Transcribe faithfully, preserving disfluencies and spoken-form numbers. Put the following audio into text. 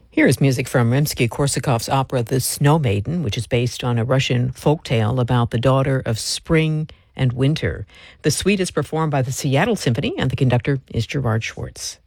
Here is music from Rimsky-Korsakov's opera The Snow Maiden, which is based on a Russian folktale about the daughter of spring and winter. The suite is performed by the Seattle Symphony, and the conductor is Gerard Schwartz.